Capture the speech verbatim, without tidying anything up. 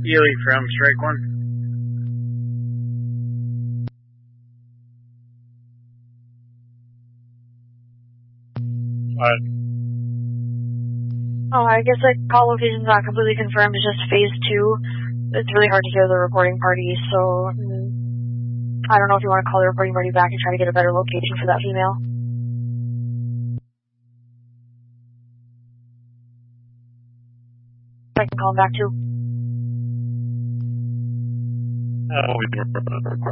Ely from Strike One. What? Oh, I guess like call location's not completely confirmed. It's just phase two. It's really hard to hear the recording party, so I don't know if you want to call the recording party back and try to get a better location for that female. I can call him back too. Oh, we